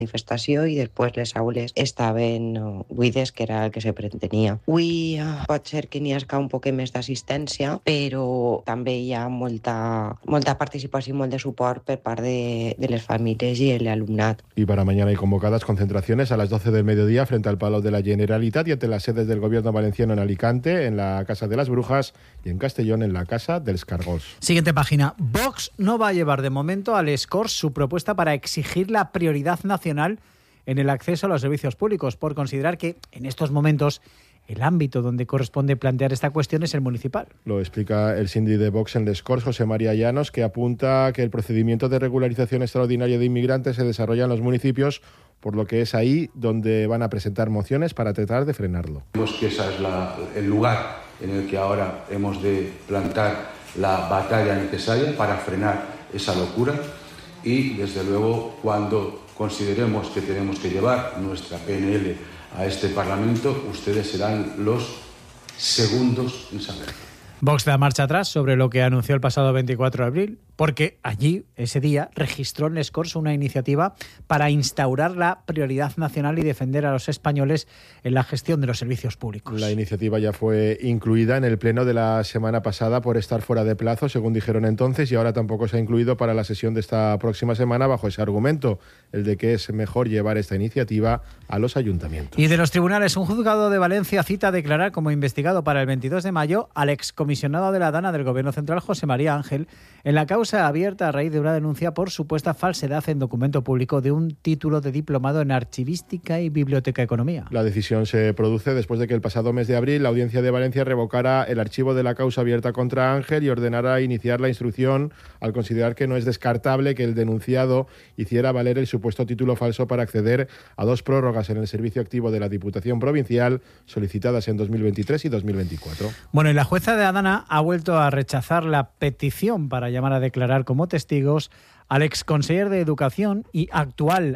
manifestació i després les aules estaven buides, que era el que se pretenia. Avui pot ser que n'hi hagi un poc més d'assistència, però també hi ha molta participació i molt de suport per part de les famílies i l'alumnat. Y para mañana hay convocadas concentraciones a las 12 del mediodía frente al Palau de la Generalitat y ante las sedes del Gobierno valenciano en Alicante, en la Casa de las Brujas, y en Castellón, en la Casa dels Cargos. Siguiente página. Vox no va a llevar de momento a les Corts su propuesta para exigir la prioridad nacional en el acceso a los servicios públicos, por considerar que en estos momentos el ámbito donde corresponde plantear esta cuestión es el municipal. Lo explica el síndic de Vox en Les Corts, José María Llanos, que apunta que el procedimiento de regularización extraordinaria de inmigrantes se desarrolla en los municipios, por lo que es ahí donde van a presentar mociones para tratar de frenarlo. Vemos que ese es el lugar en el que ahora hemos de plantar la batalla necesaria para frenar esa locura y, desde luego, cuando consideremos que tenemos que llevar nuestra PNL a este Parlamento, ustedes serán los segundos en saberlo. Vox da marcha atrás sobre lo que anunció el pasado 24 de abril, porque allí, ese día, registró en Les Corts una iniciativa para instaurar la prioridad nacional y defender a los españoles en la gestión de los servicios públicos. La iniciativa ya fue incluida en el pleno de la semana pasada por estar fuera de plazo, según dijeron entonces, y ahora tampoco se ha incluido para la sesión de esta próxima semana bajo ese argumento, el de que es mejor llevar esta iniciativa a los ayuntamientos. Y de los tribunales, un juzgado de Valencia cita a declarar como investigado para el 22 de mayo al excomisionado de la Dana del Gobierno Central, José María Ángel, en la causa abierta a raíz de una denuncia por supuesta falsedad en documento público de un título de diplomado en Archivística y Biblioteconomía. La decisión se produce después de que el pasado mes de abril la Audiencia de Valencia revocara el archivo de la causa abierta contra Ángel y ordenara iniciar la instrucción al considerar que no es descartable que el denunciado hiciera valer el supuesto título falso para acceder a 2 prórrogas en el servicio activo de la Diputación Provincial solicitadas en 2023 y 2024. Bueno, y la jueza de Adana ha vuelto a rechazar la petición para llamar a declarar como testigos al exconseller de Educación y actual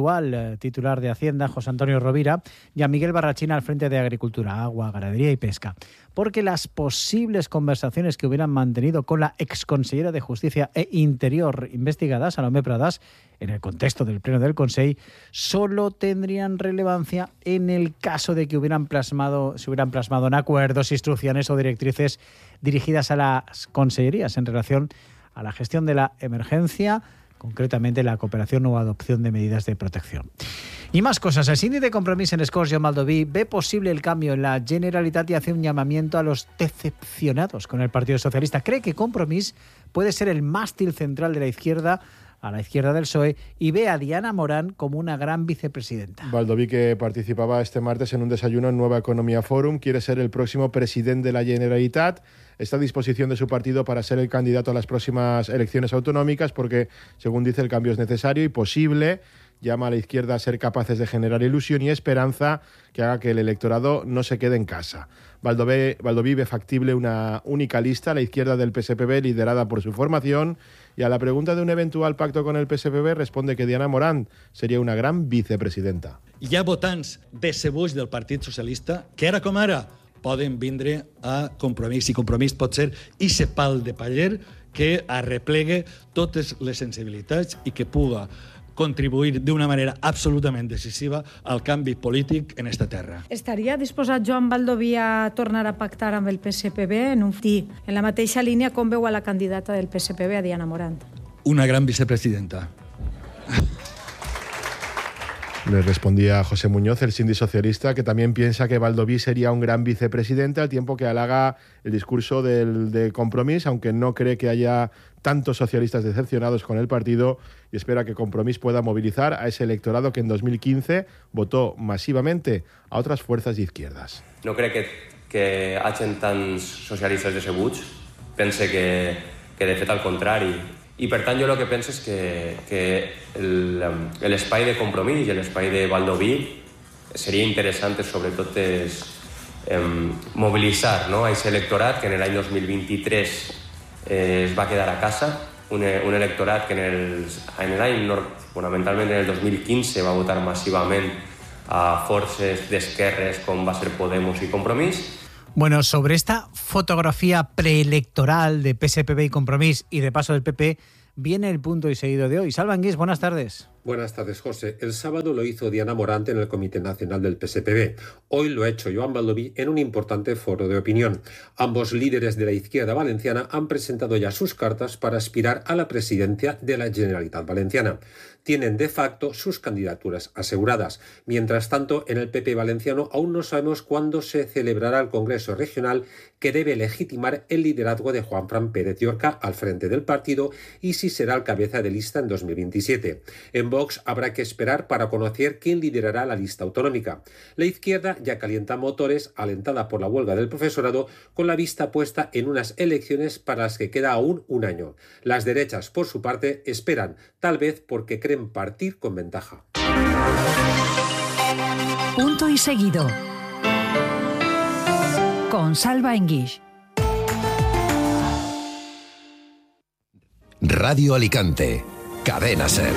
titular de Hacienda, José Antonio Rovira, y a Miguel Barrachina al frente de Agricultura, Agua, Ganadería y Pesca, porque las posibles conversaciones que hubieran mantenido con la exconsellera de Justicia e Interior investigada, Salomé Pradàs, en el contexto del Pleno del Consell, solo tendrían relevancia en el caso de que se hubieran plasmado en acuerdos, instrucciones o directrices dirigidas a las consellerías en relación a la gestión de la emergencia, concretamente la cooperación o adopción de medidas de protección. Y más cosas. El síndic de Compromís en Les Corts, Joan Baldoví, ve posible el cambio en la Generalitat y hace un llamamiento a los decepcionados con el Partido Socialista. Cree que Compromís puede ser el mástil central de la izquierda, a la izquierda del PSOE, y ve a Diana Morán como una gran vicepresidenta. Baldoví, que participaba este martes en un desayuno en Nueva Economía Forum, quiere ser el próximo presidente de la Generalitat. Está a disposición de su partido para ser el candidato a las próximas elecciones autonómicas porque, según dice, el cambio es necesario y posible. Llama a la izquierda a ser capaces de generar ilusión y esperanza que haga que el electorado no se quede en casa. Baldoví ve factible una única lista a la izquierda del PSPB liderada por su formación, y a la pregunta de un eventual pacto con el PSPB responde que Diana Morán seria una gran vicepresidenta. Hi ha votants decebuts del Partit Socialista que ara com ara poden vindre a Compromís, i Compromís pot ser ese pal de paller que arreplegue totes les sensibilitats i que puga contribuir d'una manera absolutament decisiva al canvi polític en esta terra. Estaria disposat Joan Baldoví a tornar a pactar amb el PSPB en la mateixa línia com veu a la candidata del PSPB, a Diana Morán? Una gran vicepresidenta. Le respondía José Muñoz, el síndic socialista, que también piensa que Baldoví sería un gran vicepresidente, al tiempo que halaga el discurso de Compromís, aunque no cree que haya tantos socialistas decepcionados con el partido, y espera que Compromís pueda movilizar a ese electorado que en 2015 votó masivamente a otras fuerzas de izquierdas. No crec que hagin tants socialistes decebuts, pense que de fet al contrari. I per tant jo el que penso és que l'espai de Compromís i l'espai de Baldoví seria interessant sobretot mobilitzar a aquest electorat que en l'any 2023 es va quedar a casa, un electorat que en l'any, fonamentalment en el 2015, va votar massivament a forces d'esquerres com va ser Podemos i Compromís. Bueno, sobre esta fotografía preelectoral de PSPB y Compromís y de paso del PP, viene el punto y seguido de hoy. Salva Anguís, buenas tardes. Buenas tardes, José. El sábado lo hizo Diana Morante en el Comité Nacional del PSPB. Hoy lo ha hecho Joan Baldoví en un importante foro de opinión. Ambos líderes de la izquierda valenciana han presentado ya sus cartas para aspirar a la presidencia de la Generalitat Valenciana. Tienen de facto sus candidaturas aseguradas. Mientras tanto, en el PP valenciano aún no sabemos cuándo se celebrará el Congreso Regional que debe legitimar el liderazgo de Juanfran Pérez Llorca al frente del partido y si será el cabeza de lista en 2027. En Vox habrá que esperar para conocer quién liderará la lista autonómica. La izquierda ya calienta motores, alentada por la huelga del profesorado, con la vista puesta en unas elecciones para las que queda aún un año. Las derechas, por su parte, esperan, tal vez porque creen partir con ventaja. Punto y seguido. Con Salva Enguix. Radio Alicante. Cadena SER.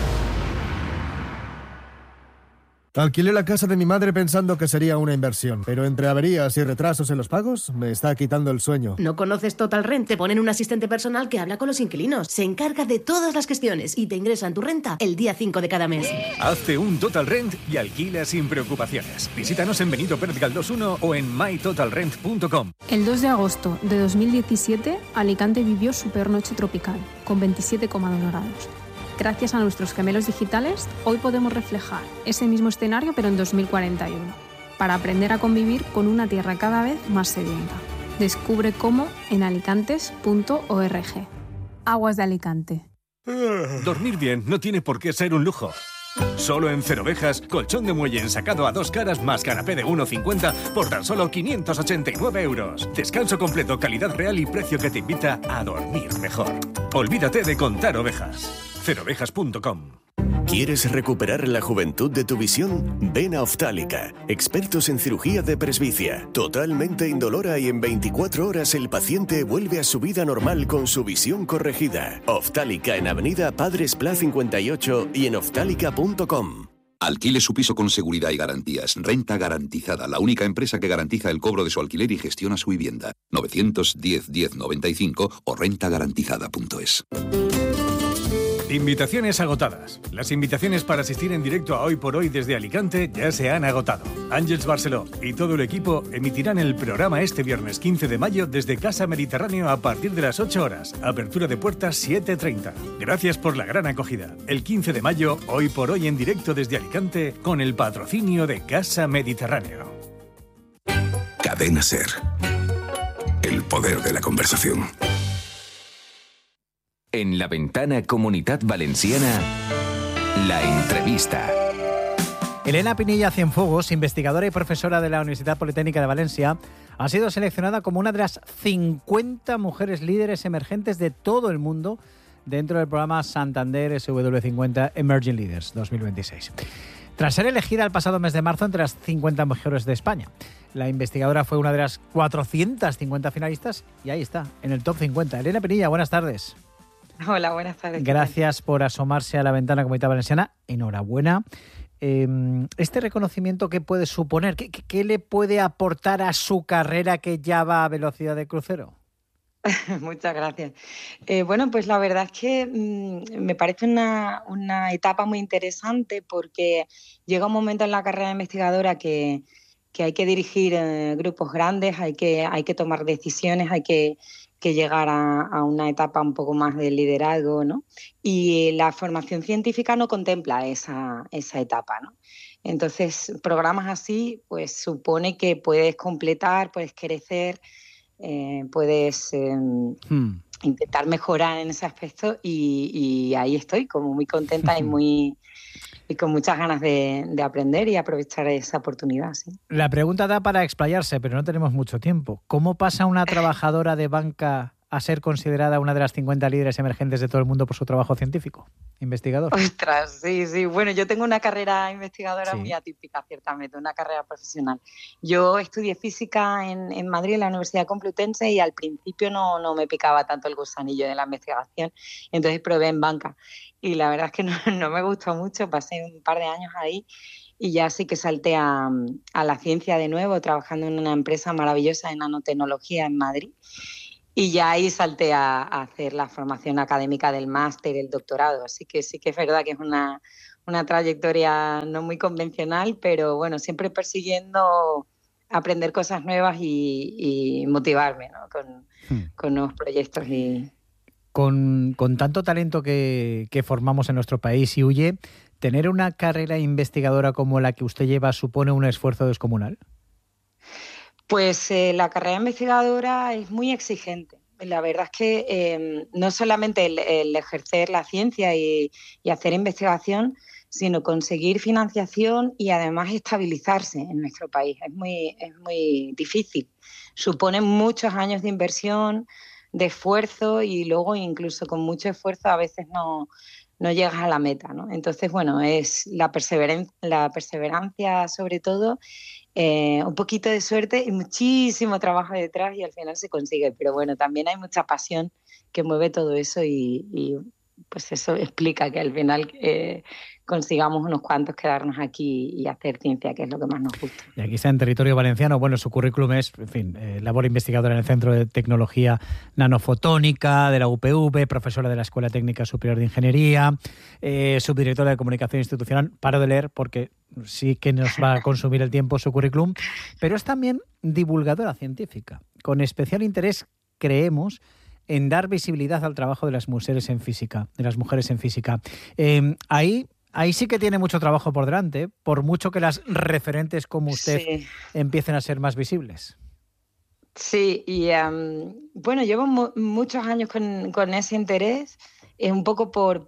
Alquilé la casa de mi madre pensando que sería una inversión, pero entre averías y retrasos en los pagos me está quitando el sueño. ¿No conoces Total Rent? Te ponen un asistente personal que habla con los inquilinos, se encarga de todas las gestiones y te ingresan tu renta el día 5 de cada mes. Hazte un Total Rent y alquila sin preocupaciones. Visítanos en Benito Pérez Galdós 1 o en mytotalrent.com. El 2 de agosto de 2017, Alicante vivió su peor noche tropical, con 27,2 grados. Gracias a nuestros gemelos digitales, hoy podemos reflejar ese mismo escenario pero en 2041, para aprender a convivir con una tierra cada vez más sedienta. Descubre cómo en alicantes.org. Aguas de Alicante. Dormir bien no tiene por qué ser un lujo. Solo en Cerovejas, colchón de muelle ensacado a 2 caras más canapé de 1,50 por tan solo 589 euros. Descanso completo, calidad real y precio que te invita a dormir mejor. Olvídate de contar ovejas. Cerovejas.com. ¿Quieres recuperar la juventud de tu visión? Ven a Oftálica, expertos en cirugía de presbicia, totalmente indolora y en 24 horas el paciente vuelve a su vida normal con su visión corregida. Oftálica en Avenida Padres Pla 58 y en oftálica.com. Alquile su piso con seguridad y garantías. Renta Garantizada, la única empresa que garantiza el cobro de su alquiler y gestiona su vivienda. 910-1095 o rentagarantizada.es. Invitaciones agotadas. Las invitaciones para asistir en directo a Hoy por Hoy desde Alicante ya se han agotado. Ángels Barceló y todo el equipo emitirán el programa este viernes 15 de mayo desde Casa Mediterráneo a partir de las 8 horas. Apertura de puertas 7:30. Gracias por la gran acogida. El 15 de mayo, Hoy por Hoy en directo desde Alicante con el patrocinio de Casa Mediterráneo. Cadena SER. El poder de la conversación. En La Ventana Comunitat Valenciana, la entrevista. Elena Pinilla Cienfuegos, investigadora y profesora de la Universidad Politécnica de Valencia, ha sido seleccionada como una de las 50 mujeres líderes emergentes de todo el mundo dentro del programa Santander SW50 Emerging Leaders 2026. Tras ser elegida el pasado mes de marzo entre las 50 mejores de España, la investigadora fue una de las 450 finalistas y ahí está, en el top 50. Elena Pinilla, buenas tardes. Hola, buenas tardes. Gracias por asomarse a La Ventana Comunitat Valenciana. Enhorabuena. Este reconocimiento, ¿qué puede suponer? ¿Qué le puede aportar a su carrera que ya va a velocidad de crucero? Muchas gracias. Bueno, pues la verdad es que me parece una etapa muy interesante porque llega un momento en la carrera investigadora que hay que dirigir grupos grandes, hay que tomar decisiones, hay que llegar a una etapa un poco más de liderazgo, ¿no? Y la formación científica no contempla esa etapa, ¿no? Entonces, programas así, pues supone que puedes completar, puedes crecer, puedes intentar mejorar en ese aspecto y ahí estoy, como muy contenta y con muchas ganas de aprender y aprovechar esa oportunidad. ¿Sí? La pregunta da para explayarse, pero no tenemos mucho tiempo. ¿Cómo pasa una trabajadora de banca a ser considerada una de las 50 líderes emergentes de todo el mundo por su trabajo científico, investigador? Ostras, sí. Bueno, yo tengo una carrera investigadora muy atípica, ciertamente, una carrera profesional. Yo estudié física en Madrid, en la Universidad Complutense, y al principio no me picaba tanto el gusanillo de la investigación, entonces probé en banca. Y la verdad es que no me gustó mucho, pasé un par de años ahí y ya sí que salté a la ciencia de nuevo, trabajando en una empresa maravillosa de nanotecnología en Madrid. Y ya ahí salté a hacer la formación académica del máster, el doctorado. Así que sí que es verdad que es una trayectoria no muy convencional, pero bueno, siempre persiguiendo aprender cosas nuevas y motivarme, ¿no? con nuevos proyectos. Con tanto talento que formamos en nuestro país y huye, ¿tener una carrera investigadora como la que usted lleva supone un esfuerzo descomunal? Pues la carrera investigadora es muy exigente. La verdad es que no solamente el ejercer la ciencia y hacer investigación, sino conseguir financiación y además estabilizarse en nuestro país. Es muy difícil. Supone muchos años de inversión, de esfuerzo, y luego incluso con mucho esfuerzo a veces no llegas a la meta, ¿no? Entonces, bueno, es la perseverancia sobre todo, un poquito de suerte y muchísimo trabajo detrás, y al final se consigue. Pero bueno, también hay mucha pasión que mueve todo eso, y pues eso explica que al final consigamos unos cuantos quedarnos aquí y hacer ciencia, que es lo que más nos gusta. Y aquí está en territorio valenciano. Bueno, su currículum es, en fin, labor investigadora en el Centro de Tecnología Nanofotónica de la UPV, profesora de la Escuela Técnica Superior de Ingeniería, subdirectora de Comunicación Institucional. Paro de leer porque sí que nos va a consumir el tiempo su currículum, pero es también divulgadora científica, con especial interés, creemos, en dar visibilidad al trabajo de las mujeres en física. Ahí sí que tiene mucho trabajo por delante, por mucho que las referentes como usted empiecen a ser más visibles. Sí, y bueno, llevo muchos años con ese interés, un poco por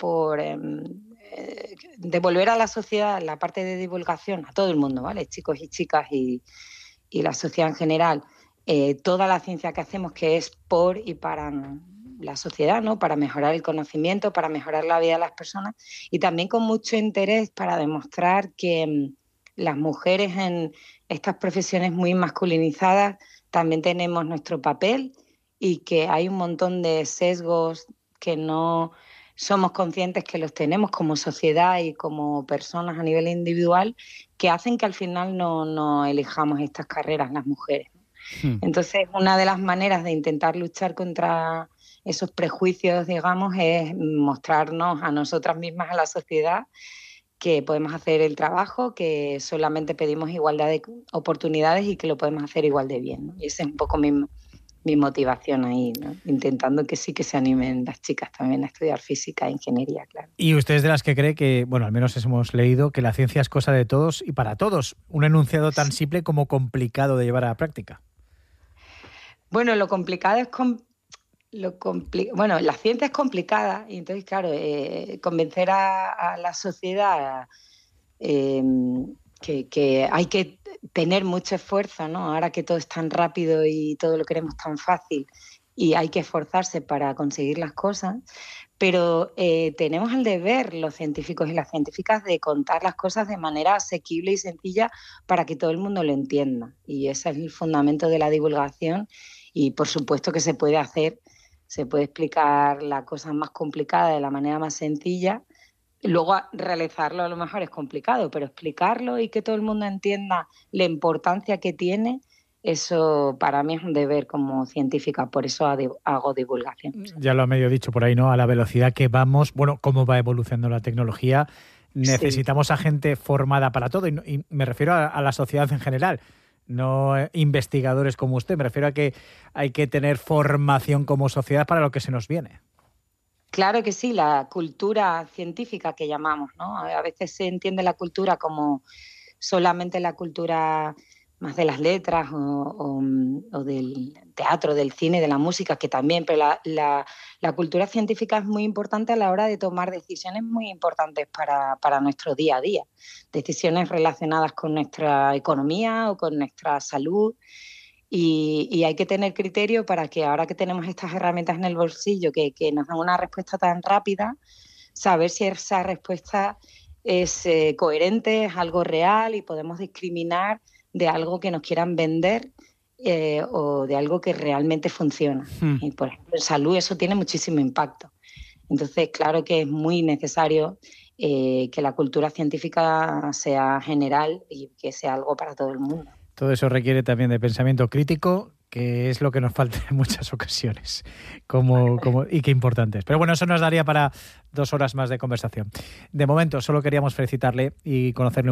devolver a la sociedad la parte de divulgación, a todo el mundo, ¿vale? Chicos y chicas y la sociedad en general, toda la ciencia que hacemos, que es por y para la sociedad, ¿no? Para mejorar el conocimiento, para mejorar la vida de las personas, y también con mucho interés para demostrar que las mujeres en estas profesiones muy masculinizadas también tenemos nuestro papel, y que hay un montón de sesgos que no somos conscientes que los tenemos como sociedad y como personas a nivel individual, que hacen que al final no elijamos estas carreras las mujeres, ¿no? Entonces, una de las maneras de intentar luchar contra esos prejuicios, digamos, es mostrarnos a nosotras mismas, a la sociedad, que podemos hacer el trabajo, que solamente pedimos igualdad de oportunidades y que lo podemos hacer igual de bien, ¿no? Y esa es un poco mi motivación ahí, ¿no? Intentando que sí que se animen las chicas también a estudiar física e ingeniería, claro. Y usted es de las que cree que, bueno, al menos hemos leído, que la ciencia es cosa de todos y para todos. Un enunciado tan simple como complicado de llevar a la práctica. Bueno, lo complicado es... Bueno, la ciencia es complicada, y entonces, claro, convencer a la sociedad que hay que tener mucho esfuerzo, ¿no? Ahora que todo es tan rápido y todo lo queremos tan fácil, y hay que esforzarse para conseguir las cosas, pero tenemos el deber, los científicos y las científicas, de contar las cosas de manera asequible y sencilla para que todo el mundo lo entienda. Y ese es el fundamento de la divulgación, y por supuesto que se puede hacer. Se puede explicar la cosa más complicada de la manera más sencilla. Luego realizarlo a lo mejor es complicado, pero explicarlo y que todo el mundo entienda la importancia que tiene, eso para mí es un deber como científica, por eso hago divulgación. Ya lo ha medio dicho por ahí, ¿no? A la velocidad que vamos, bueno, cómo va evolucionando la tecnología, necesitamos a gente formada para todo, y me refiero a la sociedad en general. No investigadores como usted, me refiero a que hay que tener formación como sociedad para lo que se nos viene. Claro que sí, la cultura científica que llamamos, ¿no? A veces se entiende la cultura como solamente la cultura más de las letras o del teatro, del cine, de la música, que también, pero la cultura científica es muy importante a la hora de tomar decisiones muy importantes para nuestro día a día, decisiones relacionadas con nuestra economía o con nuestra salud, y hay que tener criterio para que ahora que tenemos estas herramientas en el bolsillo que nos dan una respuesta tan rápida, saber si esa respuesta es coherente, es algo real, y podemos discriminar de algo que nos quieran vender o de algo que realmente funciona. Y, por ejemplo, en salud eso tiene muchísimo impacto. Entonces, claro que es muy necesario que la cultura científica sea general y que sea algo para todo el mundo. Todo eso requiere también de pensamiento crítico, que es lo que nos falta en muchas ocasiones, y qué importante es. Pero bueno, eso nos daría para 2 horas más de conversación. De momento, solo queríamos felicitarle y conocerle